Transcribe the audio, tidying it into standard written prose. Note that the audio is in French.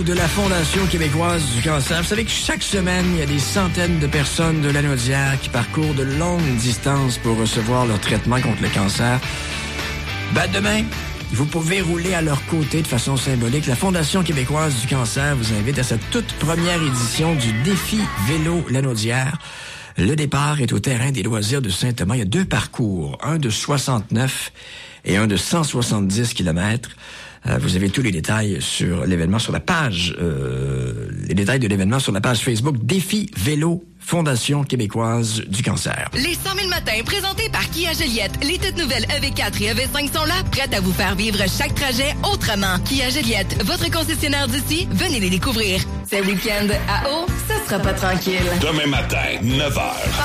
De la Fondation québécoise du cancer. Vous savez que chaque semaine, il y a des centaines de personnes de Lanaudière qui parcourent de longues distances pour recevoir leur traitement contre le cancer. Demain, vous pouvez rouler à leur côté de façon symbolique. La Fondation québécoise du cancer vous invite à cette toute première édition du Défi Vélo Lanaudière. Le départ est au terrain des loisirs de Saint-Thomas. Il y a 2 parcours, un de 69 et un de 170 km. Vous avez tous les détails sur l'événement sur la page, les détails de l'événement sur la page Facebook Défi Vélo Fondation québécoise du cancer. Les 100 000 matins présentés par Kia Joliette. Les toutes nouvelles EV4 et EV5 sont là, prêtes à vous faire vivre chaque trajet autrement. Kia Joliette, votre concessionnaire d'ici, venez les découvrir. Ce week-end à Eau, ça sera pas tranquille. Demain matin, 9h.